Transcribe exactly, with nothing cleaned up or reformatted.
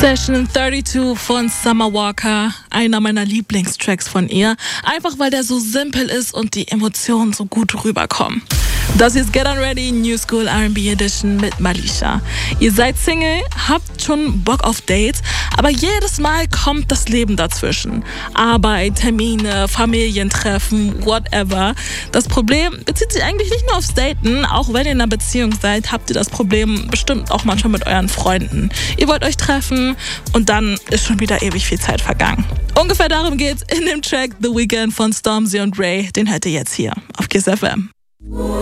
Session zweiunddreißig von Summer Walker, einer meiner Lieblingstracks von ihr, einfach weil der so simpel ist und die Emotionen so gut rüberkommen. Das hier ist Get On Ready, New School R and B Edition mit Malisha. Ihr seid Single, habt schon Bock auf Dates, aber jedes Mal kommt das Leben dazwischen. Arbeit, Termine, Familientreffen, whatever. Das Problem bezieht sich eigentlich nicht nur aufs Daten. Auch wenn ihr in einer Beziehung seid, habt ihr das Problem bestimmt auch manchmal mit euren Freunden. Ihr wollt euch treffen und dann ist schon wieder ewig viel Zeit vergangen. Ungefähr darum geht's in dem Track The Weeknd von Stormzy und Ray. Den hört ihr jetzt hier auf Kiss F M.